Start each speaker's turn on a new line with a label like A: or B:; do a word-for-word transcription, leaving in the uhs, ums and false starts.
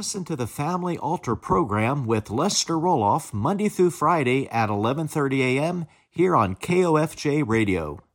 A: Listen to the Family Altar program with Lester Roloff Monday through Friday at eleven thirty a.m. here on K O F J Radio.